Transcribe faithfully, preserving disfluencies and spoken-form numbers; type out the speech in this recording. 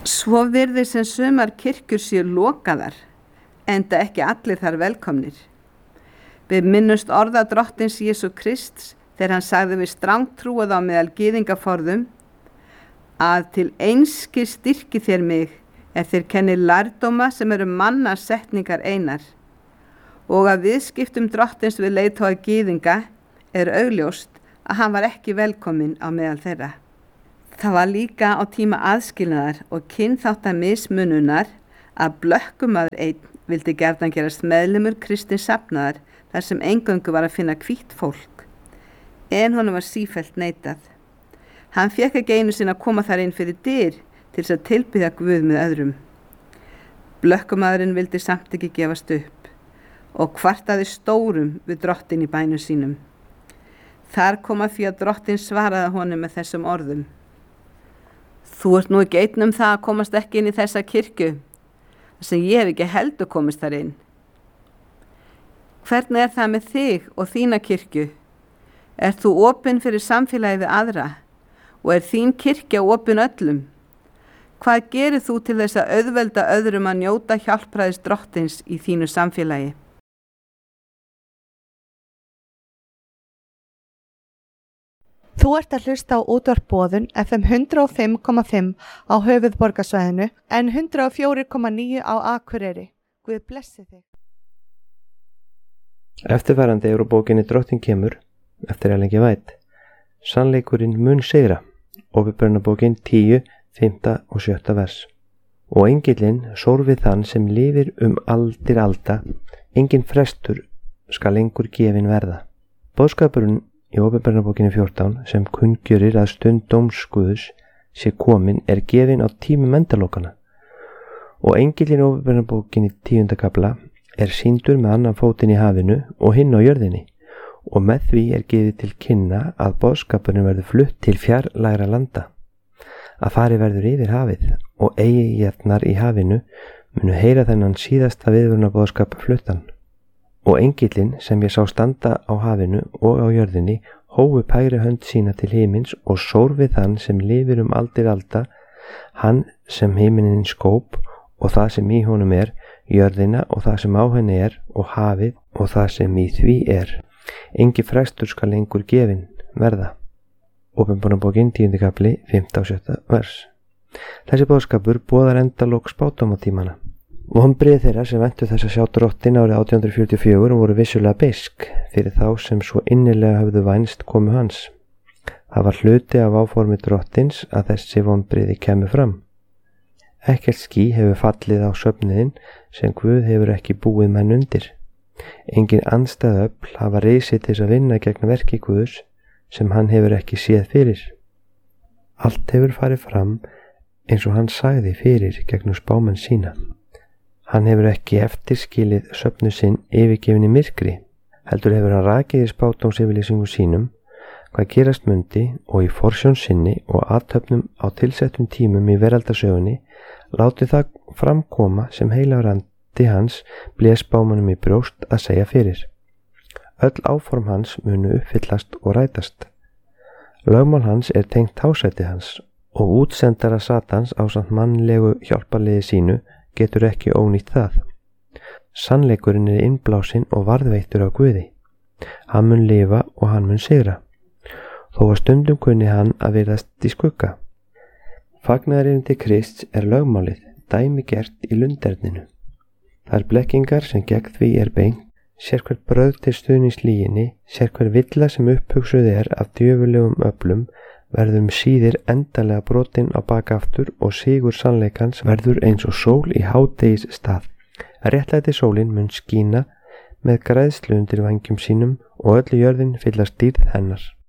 Svo virðist sem sumar kirkjur séu lokaðar, enda ekki allir þar velkomnir. Við minnumst orða drottins Jesú Krists þegar hann sagði við strangtrúað á meðal gyðingaforðum að til einski styrki þér mig er þér kenni lærdóma sem eru manna setningar einar, og að viðskiptum drottins við leiðtoga gyðinga er augljóst að hann var ekki velkominn á meðal þeirra. Það var líka á tíma aðskilnaðar og kynþáttamismununar að blökkumaður einn vildi gjarnan gerast meðlimur kristins safnaðar þar sem eingöngu var að finna hvítt fólk, en honum var sífellt neitað. Hann fékk ekki einu sinni að koma þar inn fyrir dyr til þess að tilbiðja Guð með öðrum. Blökkumaðurinn vildi samt ekki gefast upp og kvartaði stórum við drottin í bænum sínum. Þar kom að því að drottin svaraði honum með þessum orðum: Þú ert nú ekki einn um það að komast ekki inn í þessa kirkju, þar sem ég hef ekki heldur komist þar inn. Hvernig er það með þig og þína kirkju? Ert þú opinn fyrir samfélagið við aðra og er þín kirkja opinn öllum? Hvað gerir þú til þess að auðvelda öðrum að njóta hjálpræðis drottins í þínu samfélagi? Þú ert að hlusta á útvarp Boðun F M hundrað og fimm komma fimm á höfuðborgarsvæðinu en hundrað og fjögur komma níu á Akureyri. Guð blessi þig. Eftirfarandi er úr bókinni Drottinn kemur eftir Ellen G. White. Sannleikurinn mun sigra. Åpenbarunarbókin tíu, fimmta og sjötta vers. Og engillinn sór við þann sem lifir um aldir alda, engin frestur skal lengur gefin verða. Boðskapurinn í Åpenbarunarbókinni fjórtán sem kunngjörir að stund dómsguðs sé komin er gefin á tímum endalokana. Og engillinn í Åpenbarunarbókinni tíunda kafla er sýndur með annan fótinn í hafinu og hinn á jörðinni, og með því er gefið til kynna að boðskapurinn verður flutt til fjarlægra landa, að fari verður yfir hafið, og eyjarnar í hafinu munu heyra þennan síðasta viðvörunarboðskap fluttan. Og engillinn sem ég sá standa á hafinu og á jörðinni hófu hægri hönd sína til himins og sór við þann sem lifir um aldir alda, hann sem himinin skóp og það sem í honum er, jörðina og það sem á henni er, og hafið og það sem í því er. Engi frestur skal lengur gefin verða. Åpenbarunarbókin tíundi kafli, fimmta og sjötta vers. Þessi boðskapur boðar endalok spádómatímana. Vonbrigði þeirra sem ventu þess að sjá drottin árið átján hundruð fjörutíu og fjögur voru vissulega beisk fyrir þá sem svo innilega höfðu vænst komu hans. Það var hluti af áformi drottins að þessi vonbrigði kemur fram. Ekkert ský hefur fallið á söfniðinn sem Guð hefur ekki búið menn undir. Engin andstæð öfl hafa risið til að vinna gegn verki Guðs sem hann hefur ekki séð fyrir. Allt hefur farið fram eins og hann sagði fyrir gegnum spámenn sína. Hann hefur ekki eftirskilið söfnu sinn yfirgefin í myrkri, heldur hefur hann rakið í spádómsyfirlýsingum sínum hvað gerast mundi og í forsjón sinni og athöfnum á tilsettum tímum í veraldarsögunni látið það framkoma sem heilagur andi hans blés spámanum í brjóst að segja fyrir. Öll áform hans munu uppfyllast og rætast. Lögmál hans er tengt hásæti hans og útsendara Satans ásamt mannlegu hjálparliði sínu getur ekki ónýtt það. Sannleikurinn er innblásinn og varðveittur af Guði. Hann mun lifa og hann mun sigra. Þó að stundum kunni hann að virðast í skugga. Fagnaðarerindi Krists er lögmálið, dæmigert í lunderninu. Þær blekkingar sem gegn því er beint, sérhver brögð til stuðnings lyginni, sérhver villa sem upphugsuð er af djöfulegum öflum, verður um síðir endalega brotin á bakaftur og sigur sannleikans verður eins og sól í hádegis stað. Réttlæti sólin mun skína með græðslu undir vængjum sínum og öllu jörðin fyllast dýrð hennar.